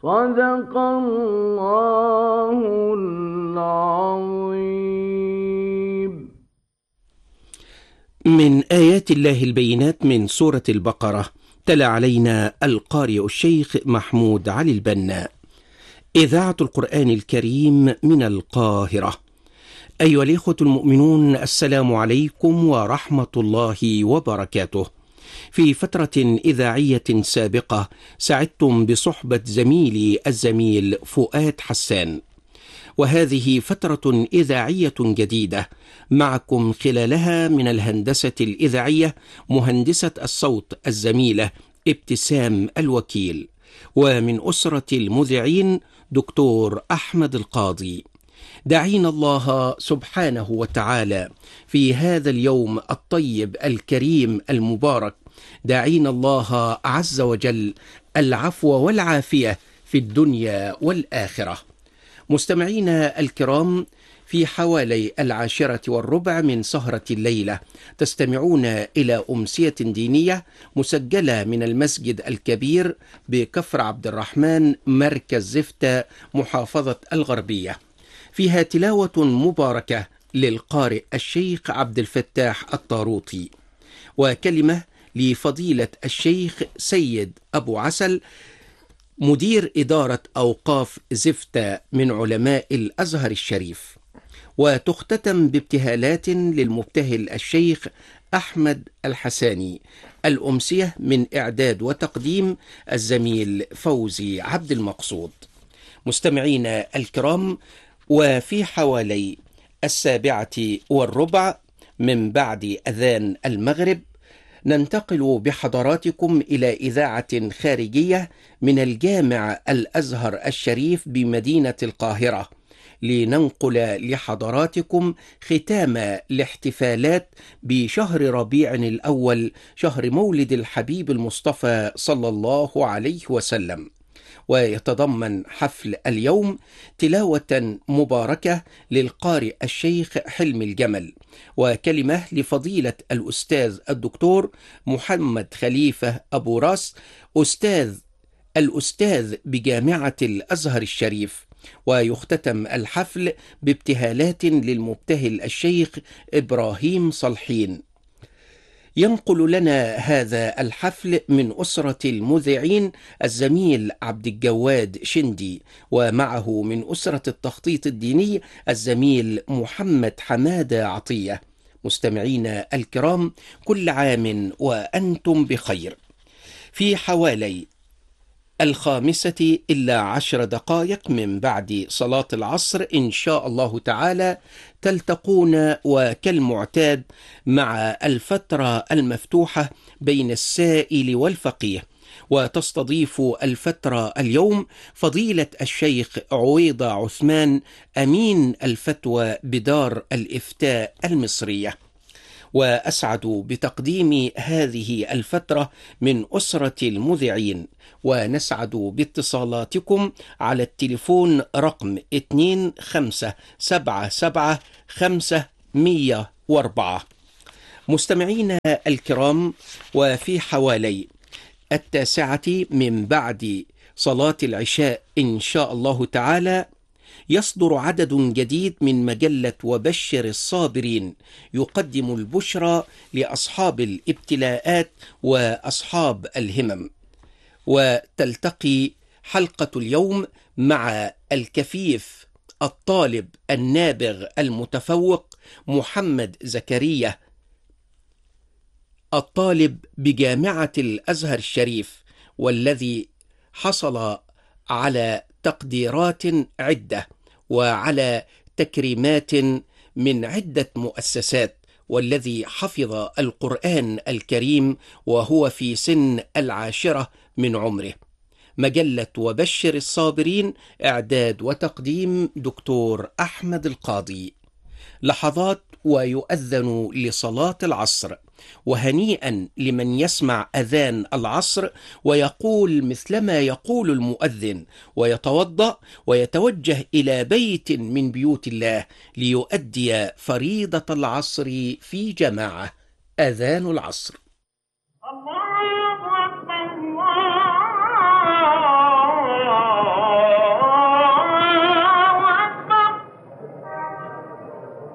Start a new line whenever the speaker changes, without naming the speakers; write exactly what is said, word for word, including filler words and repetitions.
صدق الله العظيم.
من آيات الله البينات من سورة البقرة. تلا علينا القارئ الشيخ محمود علي البنا. إذاعة القرآن الكريم من القاهرة. أيها الإخوة المؤمنون، السلام عليكم ورحمة الله وبركاته. في فترة إذاعية سابقة سعدتم بصحبة زميلي الزميل فؤاد حسان، وهذه فترة إذاعية جديدة معكم خلالها من الهندسة الإذاعية مهندسة الصوت الزميلة ابتسام الوكيل، ومن أسرة المذيعين دكتور أحمد القاضي. دعينا الله سبحانه وتعالى في هذا اليوم الطيب الكريم المبارك، دعينا الله عز وجل العفو والعافية في الدنيا والآخرة. مستمعينا الكرام، في حوالي العاشرة والربع من سهرة الليلة تستمعون إلى أمسية دينية مسجلة من المسجد الكبير بكفر عبد الرحمن، مركز زفتة، محافظة الغربية، فيها تلاوة مباركة للقارئ الشيخ عبد الفتاح الطاروطي، وكلمة لفضيلة الشيخ سيد أبو عسل مدير إدارة أوقاف زفتة من علماء الأزهر الشريف، وتختتم بابتهالات للمبتهل الشيخ أحمد الحساني. الأمسية من إعداد وتقديم الزميل فوزي عبد المقصود. مستمعينا الكرام، وفي حوالي السابعة والربع من بعد أذان المغرب ننتقل بحضراتكم إلى إذاعة خارجية من الجامع الأزهر الشريف بمدينة القاهرة، لننقل لحضراتكم ختام الاحتفالات بشهر ربيع الأول، شهر مولد الحبيب المصطفى صلى الله عليه وسلم. ويتضمن حفل اليوم تلاوة مباركة للقارئ الشيخ حلمي الجمل، وكلمة لفضيلة الأستاذ الدكتور محمد خليفة أبو راس، أستاذ الأستاذ بجامعة الأزهر الشريف. ويختتم الحفل بابتهالات للمبتهل الشيخ إبراهيم صالحين. ينقل لنا هذا الحفل من أسرة المذيعين الزميل عبد الجواد شندي، ومعه من أسرة التخطيط الديني الزميل محمد حمادة عطية. مستمعينا الكرام، كل عام وأنتم بخير. في حوالي الخامسة إلا عشر دقائق من بعد صلاة العصر إن شاء الله تعالى تلتقون وكالمعتاد مع الفترة المفتوحة بين السائل والفقيه، وتستضيف الفترة اليوم فضيلة الشيخ عويضة عثمان، أمين الفتوى بدار الإفتاء المصرية. وأسعد بتقديم هذه الفترة من أسرة المذيعين، ونسعد باتصالاتكم على التليفون رقم اثنين خمسة سبعة سبعة خمسة مية وأربعة. مستمعينا الكرام، وفي حوالي التاسعة من بعد صلاة العشاء إن شاء الله تعالى يصدر عدد جديد من مجلة وبشر الصابرين، يقدم البشرى لأصحاب الابتلاءات وأصحاب الهمم. وتلتقي حلقة اليوم مع الكفيف الطالب النابغ المتفوق محمد زكريا، الطالب بجامعة الأزهر الشريف، والذي حصل على تقديرات عدة وعلى تكريمات من عدة مؤسسات، والذي حفظ القرآن الكريم وهو في سن العاشرة من عمره. مجلة وبشر الصابرين، إعداد وتقديم دكتور أحمد القاضي. لحظات ويؤذن لصلاة العصر، وهنيئا لمن يسمع أذان العصر ويقول مثلما يقول المؤذن، ويتوضأ ويتوجه إلى بيت من بيوت الله ليؤدي فريضة العصر في جماعة. أذان العصر.